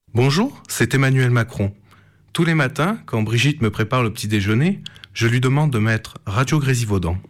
Bonjour, c'est Emmanuel Macron. Tous les matins, quand Brigitte me prépare le petit déjeuner, je lui demande de mettre Radio Grésivaudan.